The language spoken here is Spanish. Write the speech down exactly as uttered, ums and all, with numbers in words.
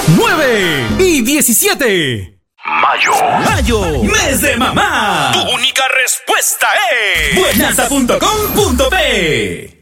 nueve y diecisiete. Mayo. Mayo, mes de mamá. Tu única respuesta es buenasa punto com punto pe.